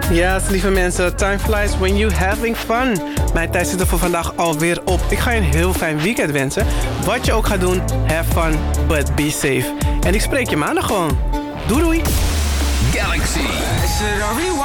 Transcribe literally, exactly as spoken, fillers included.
Ja, lieve mensen, time flies when you having fun. Mijn tijd zit er voor vandaag alweer op. Ik ga je een heel fijn weekend wensen. Wat je ook gaat doen, have fun, but be safe. En ik spreek je maandag gewoon. Doei doei. Galaxy.